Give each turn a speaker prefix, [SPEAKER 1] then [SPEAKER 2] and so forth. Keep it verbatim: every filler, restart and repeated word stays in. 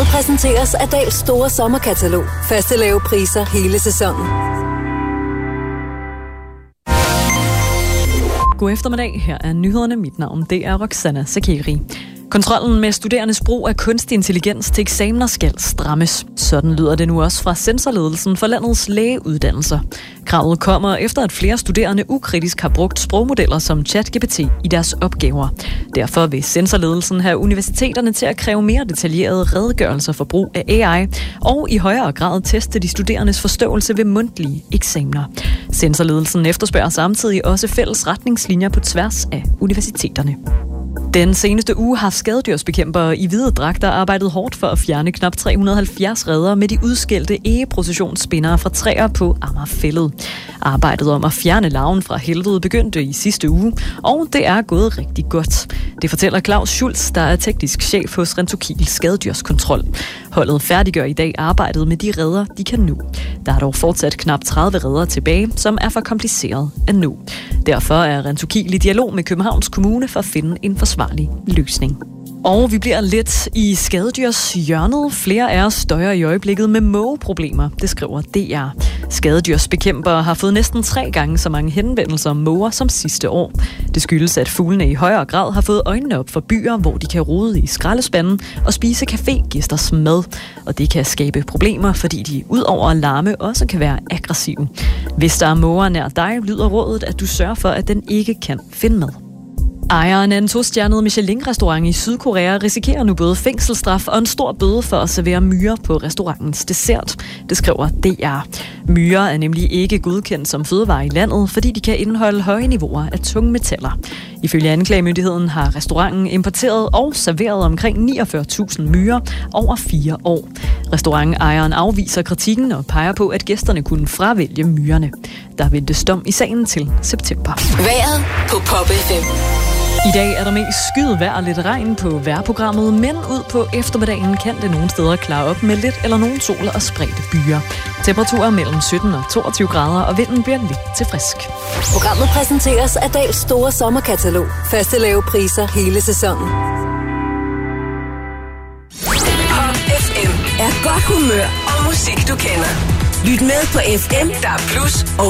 [SPEAKER 1] Programmet præsenteres af Dals store sommerkatalog. Faste lave priser hele sæsonen.
[SPEAKER 2] God eftermiddag. Her er nyhederne. Mit navn det er Roxana Zakeri. Kontrollen med studerendes brug af kunstig intelligens til eksamener skal strammes. Sådan lyder det nu også fra sensorledelsen for landets lægeuddannelser. Kravet kommer efter, at flere studerende ukritisk har brugt sprogmodeller som ChatGPT i deres opgaver. Derfor vil sensorledelsen have universiteterne til at kræve mere detaljerede redegørelser for brug af A I, og i højere grad teste de studerendes forståelse ved mundtlige eksamener. Sensorledelsen efterspørger samtidig også fælles retningslinjer på tværs af universiteterne. Den seneste uge har skadedyrsbekæmpere i hvide dragter arbejdet hårdt for at fjerne knap tre hundrede og halvfjerds reder med de udskældte egeprocessionsspindere fra træer på Amagerfælled. Arbejdet om at fjerne larven fra helvede begyndte i sidste uge, og det er gået rigtig godt. Det fortæller Claus Schultz, der er teknisk chef hos Rentokil Skadedyrskontrol. Holdet færdiggør i dag arbejdet med de reder, de kan nå. Der er dog fortsat knap tredive reder tilbage, som er for kompliceret at nå. Derfor er Rentokil i dialog med Københavns Kommune for at finde en forsvarlig løsning. Og vi bliver lidt i skadedyrshjørnet. Flere af os støjer i øjeblikket med mågeproblemer, det skriver D R. Skadedyrsbekæmpere har fået næsten tre gange så mange henvendelser om måger som sidste år. Det skyldes, at fuglene i højere grad har fået øjnene op for byer, hvor de kan rode i skraldespanden og spise cafégæsters mad. Og det kan skabe problemer, fordi de ud over at larme også kan være aggressive. Hvis der er måger nær dig, lyder rådet, at du sørger for, at den ikke kan finde mad. Ejeren af en tostjernet Michelin-restaurant i Sydkorea risikerer nu både fængselsstraf og en stor bøde for at servere myrer på restaurantens dessert. Det skriver D R. Myrer er nemlig ikke godkendt som fødevare i landet, fordi de kan indeholde høje niveauer af tungmetaller. Ifølge anklagemyndigheden har restauranten importeret og serveret omkring niogfyrre tusind myrer over fire år. Restaurantejeren afviser kritikken og peger på, at gæsterne kunne fravælge myrerne. Der ventes dom i sagen til september.
[SPEAKER 1] Vejret på Pop F M.
[SPEAKER 2] I dag er der mest skyet vejr og lidt regn på vejrprogrammet, men ud på eftermiddagen kan det nogle steder klare op med lidt eller nogen sol og spredte byer. Temperaturer mellem sytten og toogtyve grader, og vinden bliver lidt til frisk.
[SPEAKER 1] Programmet præsenteres af Dals store sommerkatalog. Faste lave priser hele sæsonen. Pop F M er godt humør og musik, du kender. Lyt med på F M, der er plus og